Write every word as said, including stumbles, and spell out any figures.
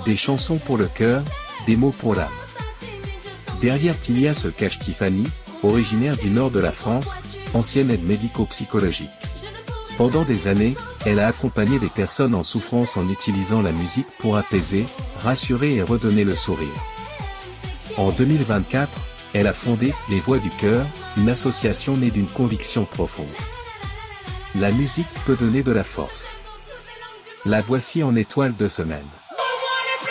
Des chansons pour le cœur, des mots pour l'âme. Derrière Tilia se cache Tiffany, originaire du nord de la France, ancienne aide médico-psychologique. Pendant des années, elle a accompagné des personnes en souffrance en utilisant la musique pour apaiser, rassurer et redonner le sourire. En deux mille vingt-quatre, elle a fondé Les Voix du Cœur, une association née d'une conviction profonde. La musique peut donner de la force. La voici en étoile de semaine.